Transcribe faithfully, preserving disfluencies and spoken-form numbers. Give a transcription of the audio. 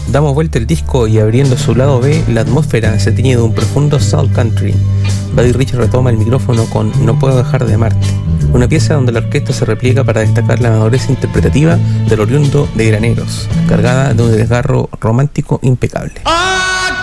Damos vuelta el disco y abriendo su lado B, la atmósfera se tiñe de un profundo soul country. Buddy Rich retoma el micrófono con No puedo dejar de amarte, una pieza donde la orquesta se repliega para destacar la madurez interpretativa del oriundo de Graneros, cargada de un desgarro romántico impecable.